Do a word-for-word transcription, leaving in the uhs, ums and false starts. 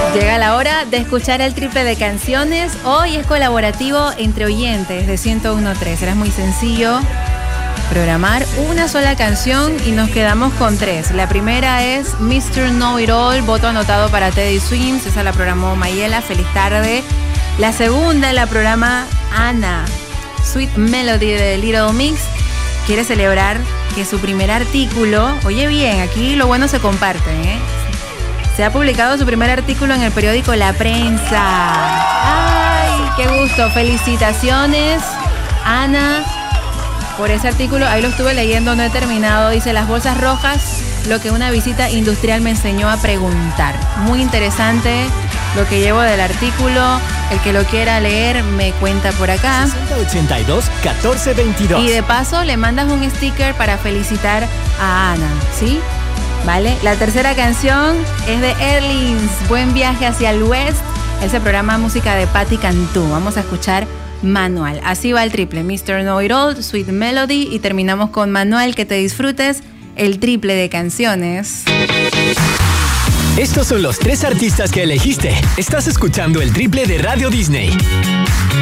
Llega la hora de escuchar el triple de canciones. Hoy es colaborativo entre oyentes de ciento uno punto tres. Será muy sencillo programar una sola canción y nos quedamos con tres. La primera es mister Know It All, voto anotado para Teddy Swims. Esa la programó Mayela, feliz tarde. La segunda la programa Ana, Sweet Melody de Little Mix. Quiere celebrar que su primer artículo, oye bien, aquí lo bueno se comparte, ¿eh? Se ha publicado su primer artículo en el periódico La Prensa. ¡Ay, qué gusto! Felicitaciones, Ana, por ese artículo. Ahí lo estuve leyendo, no he terminado. Dice, las bolsas rojas, lo que una visita industrial me enseñó a preguntar. Muy interesante lo que llevo del artículo. El que lo quiera leer me cuenta por acá. sesenta ochenta y dos catorce veintidós. Y de paso le mandas un sticker para felicitar a Ana, ¿sí? ¿Vale? La tercera canción es de Erlings, Buen Viaje hacia el West. Ese programa música de Patti Cantú. Vamos a escuchar Manual. Así va el triple. mister Know It All, Sweet Melody. Y terminamos con Manual, que te disfrutes el triple de canciones. Estos son los tres artistas que elegiste. Estás escuchando el triple de Radio Disney.